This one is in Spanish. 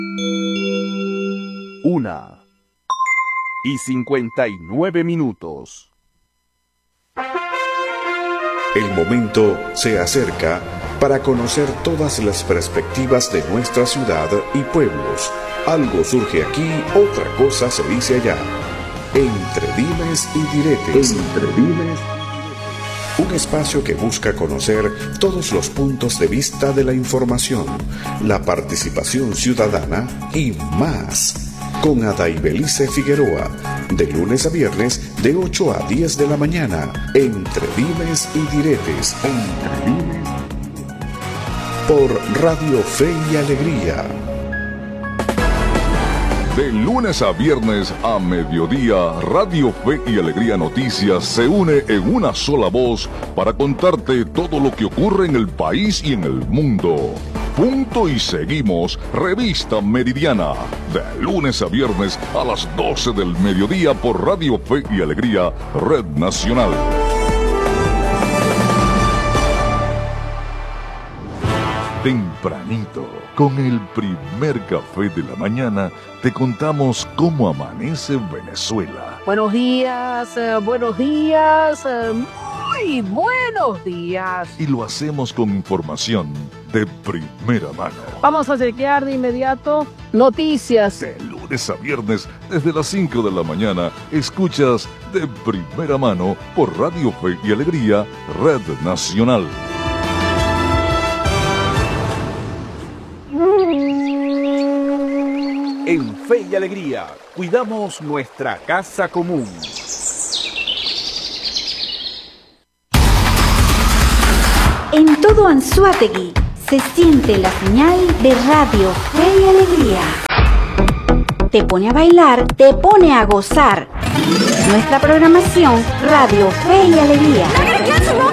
1:59. El momento se acerca para conocer todas las perspectivas de nuestra ciudad y pueblos. Algo surge aquí, otra cosa se dice allá. Entre dimes y diretes. Un espacio que busca conocer todos los puntos de vista de la información, la participación ciudadana y más. Con Adaibelice Figueroa, de lunes a viernes, de 8 a 10 de la mañana, entre dimes y diretes. Por Radio Fe y Alegría. De lunes a viernes a mediodía, Radio Fe y Alegría Noticias se une en una sola voz para contarte todo lo que ocurre en el país y en el mundo. Punto y seguimos, Revista Meridiana, de lunes a viernes a las 12 del mediodía por Radio Fe y Alegría, Red Nacional. Tempranito, con el primer café de la mañana, te contamos cómo amanece Venezuela. Buenos días, muy buenos días. Y lo hacemos con información de primera mano. Vamos a chequear de inmediato noticias. De lunes a viernes, desde las 5 de la mañana, escuchas de primera mano por Radio Fe y Alegría, Red Nacional. En Fe y Alegría, cuidamos nuestra casa común. En todo Anzoátegui se siente la señal de Radio Fe y Alegría. Te pone a bailar, te pone a gozar. Nuestra programación, Radio Fe y Alegría.